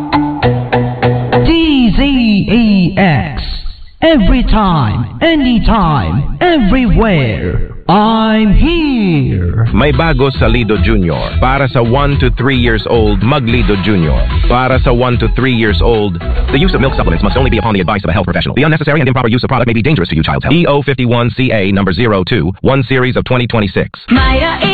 DZEX. Every time, anytime, everywhere. I'm here. May bago sa Lido Junior. Para sa 1 to 3 years old, Maglido Junior. Para sa 1 to 3 years old, the use of milk supplements must only be upon the advice of a health professional. The unnecessary and improper use of product may be dangerous to your child's health. EO51CA number 02, 1 series of 2026.